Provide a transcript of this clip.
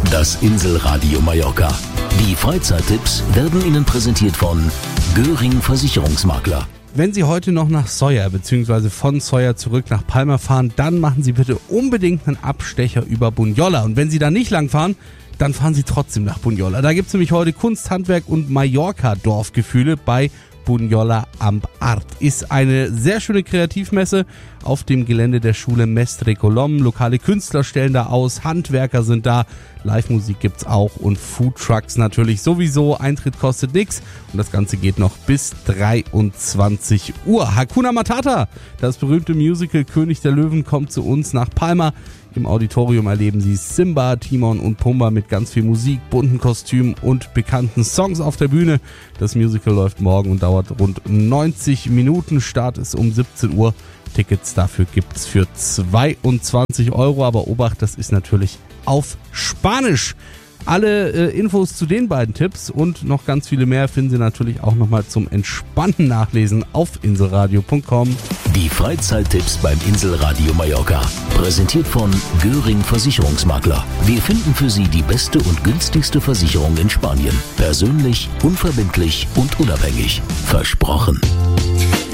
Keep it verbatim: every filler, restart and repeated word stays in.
Das Inselradio Mallorca. Die Freizeittipps werden Ihnen präsentiert von Göring Versicherungsmakler. Wenn Sie heute noch nach Sóller bzw. von Sóller zurück nach Palma fahren, dann machen Sie bitte unbedingt einen Abstecher über Bunyola. Und wenn Sie da nicht lang fahren, dann fahren Sie trotzdem nach Bunyola. Da gibt es nämlich heute Kunst, Handwerk und Mallorca-Dorfgefühle bei Bunyola am Art. Ist eine sehr schöne Kreativmesse auf dem Gelände der Schule Mestre Colom. Lokale Künstler stellen da aus, Handwerker sind da, Live-Musik gibt's auch und Foodtrucks natürlich sowieso. Eintritt kostet nichts und das Ganze geht noch bis dreiundzwanzig Uhr. Hakuna Matata, das berühmte Musical König der Löwen, kommt zu uns nach Palma. Im Auditorium erleben Sie Simba, Timon und Pumba mit ganz viel Musik, bunten Kostümen und bekannten Songs auf der Bühne. Das Musical läuft morgen und dauert rund neunzig Minuten. Start ist um siebzehn Uhr. Tickets dafür gibt's für zweiundzwanzig Euro. Aber Obacht, das ist natürlich auf Spanisch. Alle äh, Infos zu den beiden Tipps und noch ganz viele mehr finden Sie natürlich auch nochmal zum entspannten Nachlesen auf inselradio punkt com. Die Freizeittipps beim Inselradio Mallorca. Präsentiert von Göring Versicherungsmakler. Wir finden für Sie die beste und günstigste Versicherung in Spanien. Persönlich, unverbindlich und unabhängig. Versprochen.